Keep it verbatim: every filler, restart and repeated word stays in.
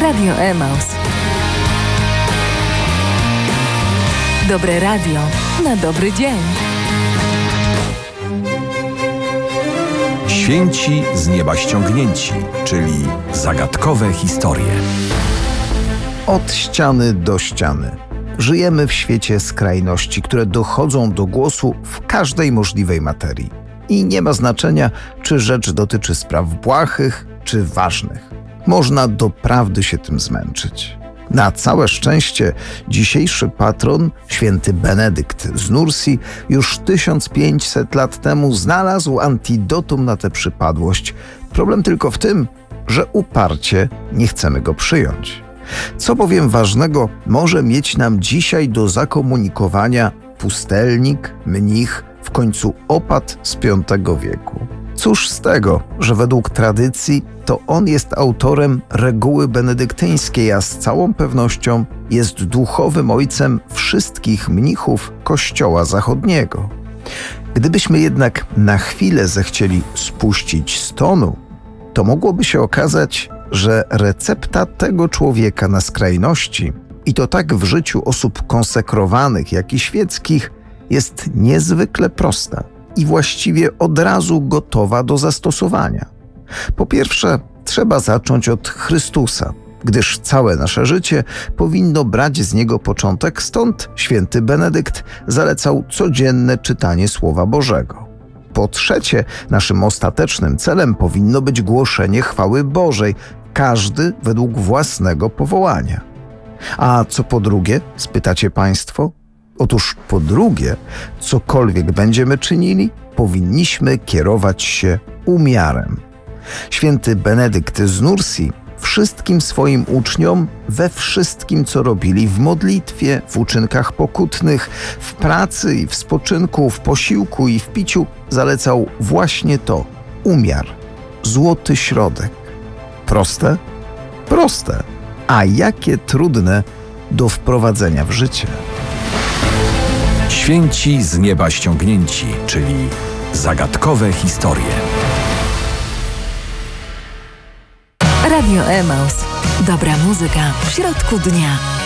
Radio Emaus. Dobre radio na dobry dzień. Święci z nieba ściągnięci, czyli zagadkowe historie. Od ściany do ściany. Żyjemy w świecie skrajności, które dochodzą do głosu w każdej możliwej materii. I nie ma znaczenia, czy rzecz dotyczy spraw błahych, czy ważnych. Można doprawdy się tym zmęczyć. Na całe szczęście dzisiejszy patron, święty Benedykt z Nursi, już tysiąc pięćset lat temu znalazł antidotum na tę przypadłość. Problem tylko w tym, że uparcie nie chcemy go przyjąć. Co bowiem ważnego może mieć nam dzisiaj do zakomunikowania pustelnik, mnich, w końcu opat z piątego wieku? Cóż z tego, że według tradycji to on jest autorem reguły benedyktyńskiej, a z całą pewnością jest duchowym ojcem wszystkich mnichów Kościoła Zachodniego. Gdybyśmy jednak na chwilę zechcieli spuścić z tonu, to mogłoby się okazać, że recepta tego człowieka na skrajności, i to tak w życiu osób konsekrowanych, jak i świeckich, jest niezwykle prosta i właściwie od razu gotowa do zastosowania. Po pierwsze, trzeba zacząć od Chrystusa, gdyż całe nasze życie powinno brać z niego początek, stąd święty Benedykt zalecał codzienne czytanie Słowa Bożego. Po trzecie, naszym ostatecznym celem powinno być głoszenie chwały Bożej, każdy według własnego powołania. A co po drugie, spytacie Państwo? Otóż po drugie, cokolwiek będziemy czynili, powinniśmy kierować się umiarem. Święty Benedykt z Nursi wszystkim swoim uczniom we wszystkim, co robili, w modlitwie, w uczynkach pokutnych, w pracy i w spoczynku, w posiłku i w piciu, zalecał właśnie to – umiar, złoty środek. Proste? Proste. A jakie trudne do wprowadzenia w życie. Święci z nieba ściągnięci, czyli zagadkowe historie. Radio Emaus. Dobra muzyka w środku dnia.